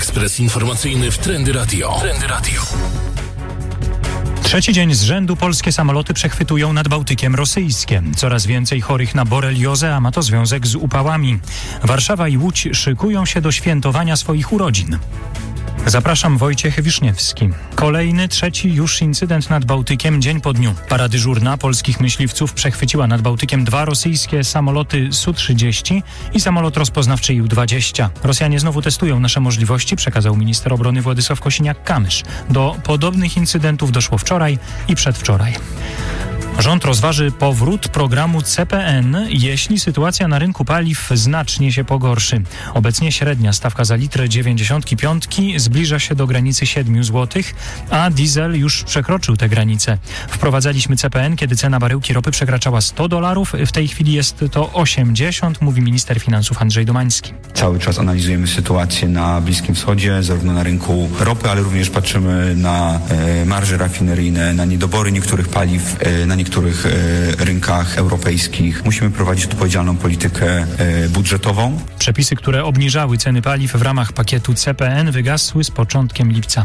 Ekspres informacyjny w Trendy Radio. Trzeci dzień z rzędu polskie samoloty przechwytują nad Bałtykiem rosyjskie. Coraz więcej chorych na boreliozę, a ma to związek z upałami. Warszawa i Łódź szykują się do świętowania swoich urodzin. Zapraszam, Wojciech Wiszniewski. Kolejny, trzeci już incydent nad Bałtykiem dzień po dniu. Para dyżurna polskich myśliwców przechwyciła nad Bałtykiem 2 rosyjskie samoloty Su-30 i samolot rozpoznawczy Ił-20. Rosjanie znowu testują nasze możliwości, przekazał minister obrony Władysław Kosiniak-Kamysz. Do podobnych incydentów doszło wczoraj i przedwczoraj. Rząd rozważy powrót programu CPN, jeśli sytuacja na rynku paliw znacznie się pogorszy. Obecnie średnia stawka za litr 95 zbliża się do granicy 7 zł, a diesel już przekroczył tę granicę. Wprowadzaliśmy CPN, kiedy cena baryłki ropy przekraczała $100. W tej chwili jest to 80, mówi minister finansów Andrzej Domański. Cały czas analizujemy sytuację na Bliskim Wschodzie, zarówno na rynku ropy, ale również patrzymy na marże rafineryjne, na niedobory niektórych paliw, na niektórych rynkach europejskich. Musimy prowadzić odpowiedzialną politykę budżetową. Przepisy, które obniżały ceny paliw w ramach pakietu CPN, wygasły z początkiem lipca.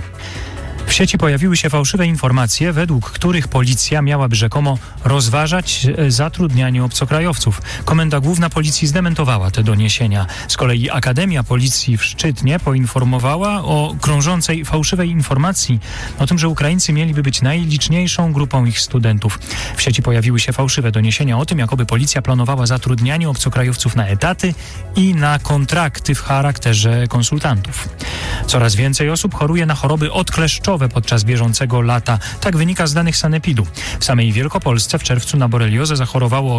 W sieci pojawiły się fałszywe informacje, według których policja miałaby rzekomo rozważać zatrudnianie obcokrajowców. Komenda Główna Policji zdementowała te doniesienia. Z kolei Akademia Policji w Szczytnie poinformowała o krążącej fałszywej informacji o tym, że Ukraińcy mieliby być najliczniejszą grupą ich studentów. W sieci pojawiły się fałszywe doniesienia o tym, jakoby policja planowała zatrudnianie obcokrajowców na etaty i na kontrakty w charakterze konsultantów. Coraz więcej osób choruje na choroby odkleszczowe podczas bieżącego lata. Tak wynika z danych Sanepidu. W samej Wielkopolsce w czerwcu na boreliozę zachorowało o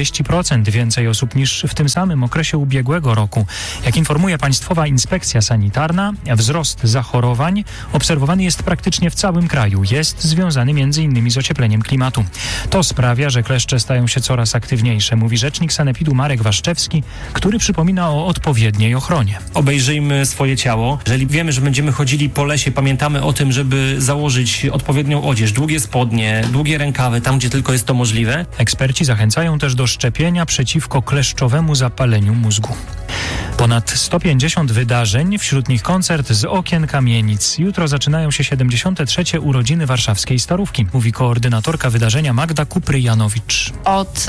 40% więcej osób niż w tym samym okresie ubiegłego roku. Jak informuje Państwowa Inspekcja Sanitarna, wzrost zachorowań obserwowany jest praktycznie w całym kraju. Jest związany m.in. z ociepleniem klimatu. To sprawia, że kleszcze stają się coraz aktywniejsze, mówi rzecznik Sanepidu Marek Waszczewski, który przypomina o odpowiedniej ochronie. Obejrzyjmy swoje ciało. Jeżeli wiemy, że będziemy chodzili po lesie, pamiętamy o tym, żeby założyć odpowiednią odzież, długie spodnie, długie rękawy, tam gdzie tylko jest to możliwe. Eksperci zachęcają też do szczepienia przeciwko kleszczowemu zapaleniu mózgu. Ponad 150 wydarzeń, wśród nich koncert z okien kamienic. Jutro zaczynają się 73. urodziny warszawskiej Starówki, mówi koordynatorka wydarzenia Magda Kupry-Janowicz. Od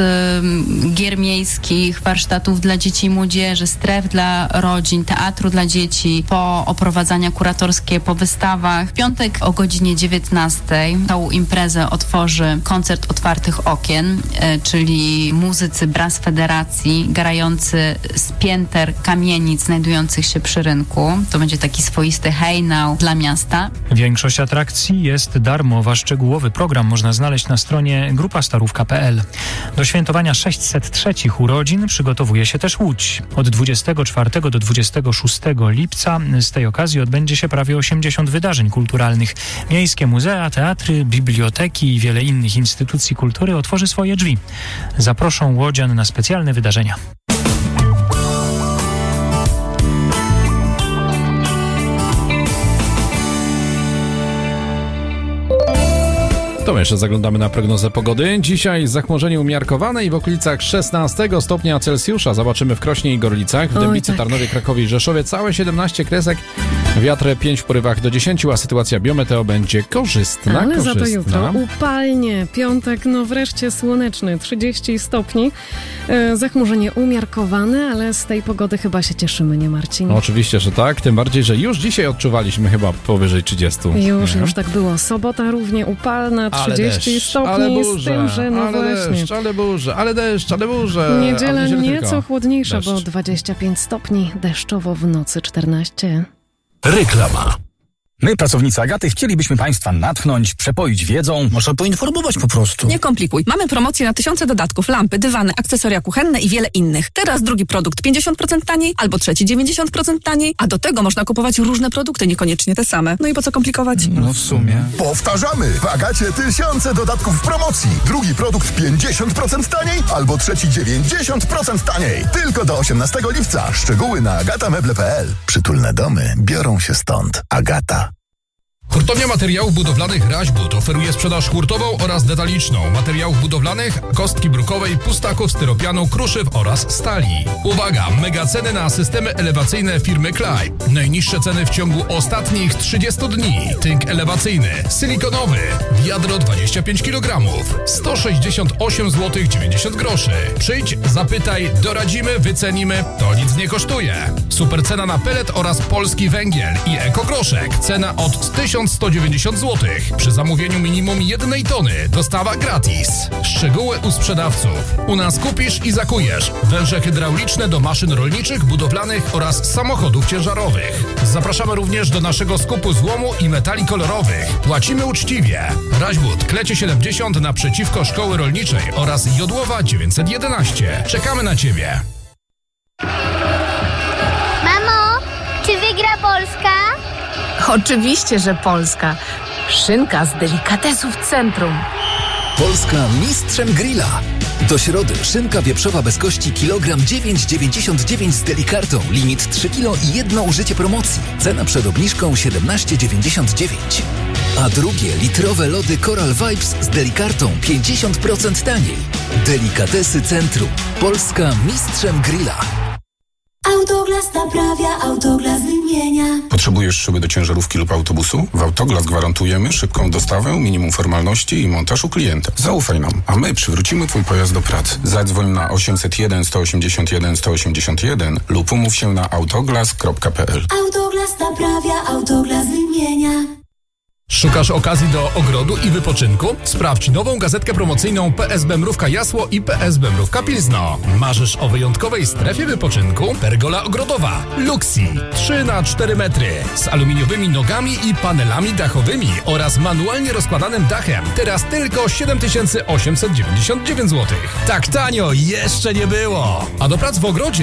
gier miejskich, warsztatów dla dzieci i młodzieży, stref dla rodzin, teatru dla dzieci, po oprowadzania kuratorskie po wystawach. W piątek o godzinie 19 tą imprezę otworzy koncert otwartych okien, czyli muzycy Brass Federacji grający z pięter kamienic znajdujących się przy rynku. To będzie taki swoisty hejnał dla miasta. Większość atrakcji jest darmowa. Szczegółowy program można znaleźć na stronie grupastarówka.pl. Do świętowania 603 urodzin przygotowuje się też Łódź. Od 24 do 26 lipca z tej okazji odbędzie się prawie 80 wydarzeń kulturalnych. Miejskie muzea, teatry, biblioteki i wiele innych instytucji kultury otworzy swoje drzwi. Zaproszą łodzian na specjalne wydarzenia. To jeszcze zaglądamy na prognozę pogody. Dzisiaj zachmurzenie umiarkowane i w okolicach 16 stopnia Celsjusza. Zobaczymy w Krośnie i Gorlicach, w Dębicy, Tarnowie, Krakowie i Rzeszowie całe 17 kresek, wiatr 5 w porywach do 10, a sytuacja biometeo będzie korzystna. Ale za to jutro upalnie. Piątek, wreszcie słoneczny, 30 stopni. Zachmurzenie umiarkowane, ale z tej pogody chyba się cieszymy, nie Marcin? No, oczywiście, że tak, tym bardziej, że już dzisiaj odczuwaliśmy chyba powyżej 30. Już tak było. Sobota równie upalna, 30 stopni, z tym, że właśnie. Deszcz, ale burze. Niedziela nieco chłodniejsza, bo 25 stopni, deszczowo w nocy 14. Reklama. My, pracownicy Agaty, chcielibyśmy Państwa natchnąć, przepoić wiedzą. Może poinformować po prostu. Nie komplikuj. Mamy promocję na tysiące dodatków, lampy, dywany, akcesoria kuchenne i wiele innych. Teraz drugi produkt 50% taniej, albo trzeci 90% taniej, a do tego można kupować różne produkty, niekoniecznie te same. No i po co komplikować? No w sumie. Powtarzamy! W Agacie tysiące dodatków w promocji. Drugi produkt 50% taniej, albo trzeci 90% taniej. Tylko do 18 lipca. Szczegóły na agatameble.pl. Przytulne domy biorą się stąd. Agata. Hurtownia Materiałów Budowlanych Raźbud oferuje sprzedaż hurtową oraz detaliczną materiałów budowlanych, kostki brukowej, pustaków, styropianu, kruszyw oraz stali. Uwaga! Mega ceny na systemy elewacyjne firmy Klaj. Najniższe ceny w ciągu ostatnich 30 dni. Tynk elewacyjny, silikonowy, wiadro 25 kg, 168 zł 90 groszy. Przyjdź, zapytaj, doradzimy, wycenimy, to nic nie kosztuje. Super cena na pelet oraz polski węgiel i ekogroszek. Cena od 1190 zł. Przy zamówieniu minimum 1 tony. Dostawa gratis. Szczegóły u sprzedawców. U nas kupisz i zakujesz. Węże hydrauliczne do maszyn rolniczych, budowlanych oraz samochodów ciężarowych. Zapraszamy również do naszego skupu złomu i metali kolorowych. Płacimy uczciwie. Raźbud, Klecie 70 naprzeciwko Szkoły Rolniczej oraz Jodłowa 911. Czekamy na Ciebie. Mamo, czy wygra Polska? Oczywiście, że Polska. Szynka z delikatesów centrum. Polska mistrzem grilla. Do środy szynka wieprzowa bez kości kilogram 9,99 z delikartą. Limit 3 kg i jedno użycie promocji. Cena przed obniżką 17,99. A drugie litrowe lody Coral Vibes z delikartą 50% taniej. Delikatesy centrum. Polska mistrzem grilla. Autoglas naprawia, Autoglas wymienia. Potrzebujesz szyby do ciężarówki lub autobusu? W Autoglas gwarantujemy szybką dostawę, minimum formalności i montaż u klienta. Zaufaj nam, a my przywrócimy Twój pojazd do pracy. Zadzwoń na 801 181 181 lub umów się na autoglas.pl. Autoglas naprawia, Autoglas wymienia. Szukasz okazji do ogrodu i wypoczynku? Sprawdź nową gazetkę promocyjną PSB Mrówka Jasło i PSB Mrówka Pilzno. Marzysz o wyjątkowej strefie wypoczynku? Pergola ogrodowa Luxi 3x4 metry z aluminiowymi nogami i panelami dachowymi oraz manualnie rozkładanym dachem. Teraz tylko 7899 zł. Tak tanio jeszcze nie było! A do prac w ogrodzie